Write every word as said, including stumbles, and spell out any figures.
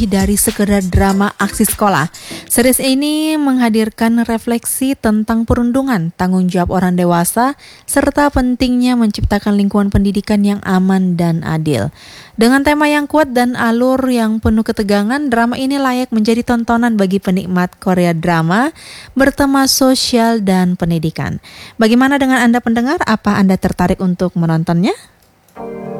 Dari sekedar drama aksi sekolah. Series ini menghadirkan refleksi tentang perundungan, tanggung jawab orang dewasa, serta pentingnya menciptakan lingkungan pendidikan yang aman dan adil. Dengan tema yang kuat dan alur yang penuh ketegangan, drama ini layak menjadi tontonan bagi penikmat Korea drama bertema sosial dan pendidikan. Bagaimana dengan Anda pendengar? Apa Anda tertarik untuk menontonnya?